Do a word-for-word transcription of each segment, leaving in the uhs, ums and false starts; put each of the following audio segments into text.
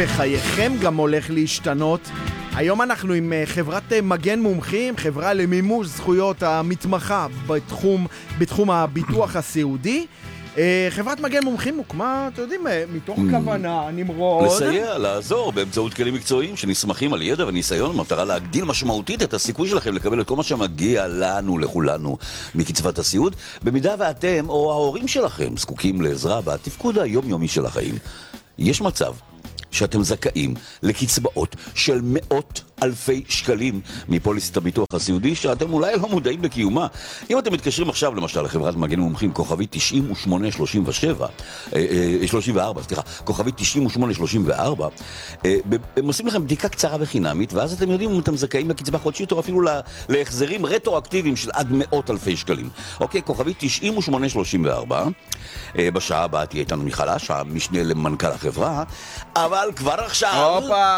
וחייכם גם הולך להשתנות. היום אנחנו עם חברת מגן מומחים, חברה למימוש זכויות המתמחה בתחום, בתחום הביטוח הסיעודי. חברת מגן מומחים הוקמה, אתם יודעים, מתוך כוונה, נמרוד. לסייע, לעזור, באמצעות כלים מקצועיים שנסמכים על ידע וניסיון, במטרה להגדיל משמעותית את הסיכוי שלכם לקבל את כל מה שמגיע לנו, לכולנו, מקצבת הסיעוד, במידה ואתם או ההורים שלכם זקוקים לעזרה בתפקוד היומיומי של החיים. יש מצב שאתם זכאים לקצבאות של מאות אלפי שקלים מפוליסת הביטוח הסיעודי שאתם אולי לא מודעים לקיומה. אם אתם מתקשרים עכשיו למשל לחברת מגן מומחים כוכבי תשעים ושמונה שלושים ושבע, שלושים וארבע, סליחה, כוכבי תשעים ושמונה שלושים וארבע, הם עושים לכם בדיקה קצרה וחינמית, ואז אתם יודעים אם אתם זכאים לקצבה חודשית או אפילו להחזרים רטרואקטיביים של עד מאות אלפי שקלים. אוקיי, כוכבי תשעים ושמונה שלושים וארבע, בשעה הבאה תהיה איתנו מיכל אש, המשנה למנכ"ל החברה, אבל כבר עכשיו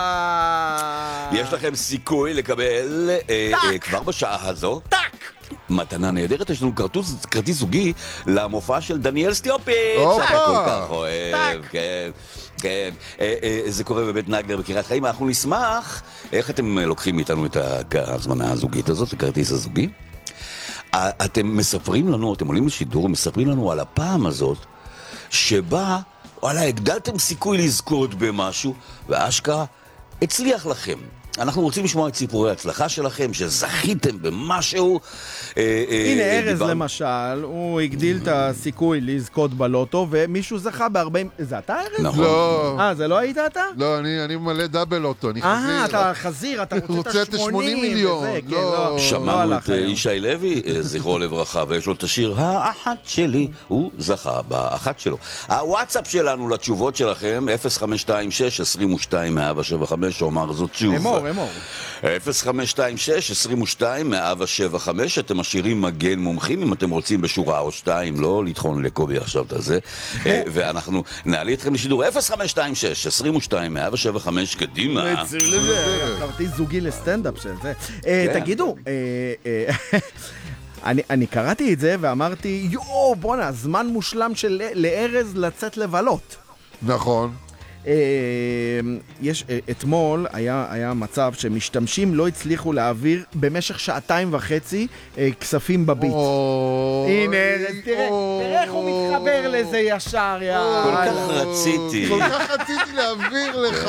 יש לכם סיכוי לקבל כבר בשעה הזו מתנה נהדרת. יש לנו כרטיס זוגי למופע של דניאל סטיופי, שאתה כל כך אוהב. כן, כן. זה קורה בבית נגלר בקריית חיים. אנחנו נשמח. איך אתם לוקחים איתנו את ההזמנה הזוגית הזאת, הכרטיס הזוגי? אתם מספרים לנו, אתם עולים לשידור ומספרים לנו על הפעם הזאת שבה וואלה, הגדלתם סיכוי לזכות במשהו, ואשכרה הצליח לכם. אנחנו רוצים לשמוע את סיפורי ההצלחה שלכם, שזכיתם במשהו. הנה, ארז למשל, הוא הגדיל את הסיכוי לזכות בלוטו, ומישהו זכה ב-ארבעים... זה אתה, ארז? נכון. לא. אה, זה לא היית אתה? לא, אני מלא דאבל לוטו, אני חזיר. אה, אתה חזיר, אתה רוצה את ה-שמונים מיליון. לא. שמענו את ישי לוי, זכרו לברכה, ויש לו את השיר, האחת שלי, הוא זכה באחת שלו. הוואטסאפ שלנו לתשובות שלכם, אפס חמש שתיים שש עשרים ושתיים מאה שבע חמש, אומר זאת שוב. אמור, אמור. אפס חמש שתיים שש עשרים ושתיים מאה שבע חמש, אתם משאירים מגן מומחים אם אתם רוצים בשורה או שתיים, לא לתחון לקובי עכשיו את הזה, ואנחנו נעלה אתכם לשידור אפס חמש שתיים שש עשרים ושתיים מאה שבע חמש, קדימה. מצאו לזה, כרטיס זוגי לסטנדאפ של זה. תגידו, אני, אני קראתי את זה ואמרתי, יואו, בונה, זמן מושלם של לארז לצאת לבלות. נכון. יש, אתמול היה, היה מצב שמשתמשים לא הצליחו להעביר במשך שעתיים וחצי כספים בביט. הנה, תראה, תראה איך הוא מתחבר לזה ישר, כל כך רציתי. כל כך רציתי להעביר לך,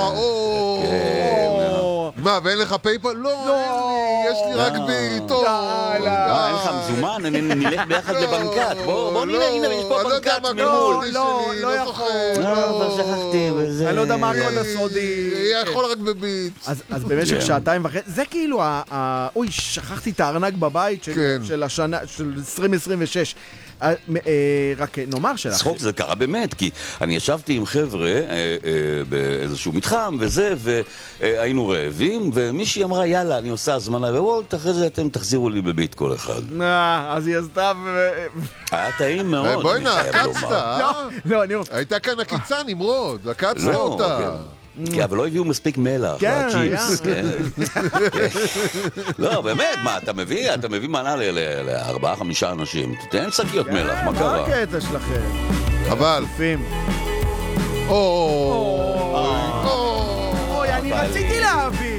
מה, ואין לך פייפל? לא, יש לי רק ביט. אין לך מזומן, נלך ביחד לבנקת. בוא נראה, הנה, יש פה בנקת ממול. לא, לא יכול. לא, שכחתי בזה. אני לא יודע מה הקוד הסודי. יכול רק בביט. אז במשך שעתיים וחצי, זה כאילו, אוי, שכחתי את הארנק בבית של השנה, של עשרים עשרים ושש. רק נאמר שלך. צחוק, זה קרה באמת, כי אני ישבתי עם חבר'ה באיזשהו מתחם וזה, והיינו רעבים, ומישהי אמרה, יאללה, אני עושה הזמנה, ווולט, אחרי זה אתם תחזירו לי בביט כל אחד. אז היא עשתה היה טעים מאוד. בואי נה, עקצת, לא, אני רוצה. הייתה כאן עקיצה, נמרוד, עקצת אותה. כן, אבל לא הביאו מספיק מלח. כן, היה. לא, באמת, מה, אתה מביא, אתה מביא מנה לארבעה, חמישה אנשים. תתן שקיות מלח, מה קרה? מה הקטע שלכם? אבל. אוי, אני רציתי להביא.